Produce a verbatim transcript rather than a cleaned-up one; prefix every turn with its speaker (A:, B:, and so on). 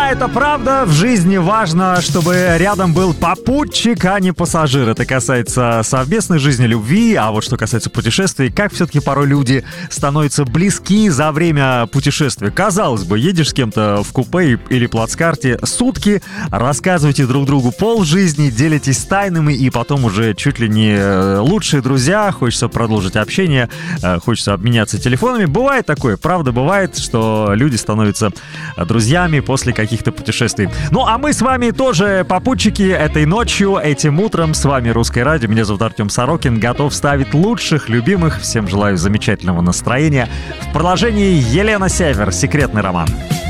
A: Да, это правда. В жизни важно, чтобы рядом был попутчик, а не пассажир. Это касается совместной жизни, любви. А вот что касается путешествий, как все-таки порой люди становятся близки за время путешествия. Казалось бы, едешь с кем-то в купе или плацкарте сутки, рассказываете друг другу полжизни, делитесь тайнами, и потом уже чуть ли не лучшие друзья. Хочется продолжить общение, хочется обменяться телефонами. Бывает такое, правда, бывает, что люди становятся друзьями после каких-то путешествий. Ну, а мы с вами тоже попутчики этой ночью, этим утром. С вами Русское радио. Меня зовут Артем Сорокин. Готов ставить лучших, любимых. Всем желаю замечательного настроения. В продолжении Елена Север. Секретный роман.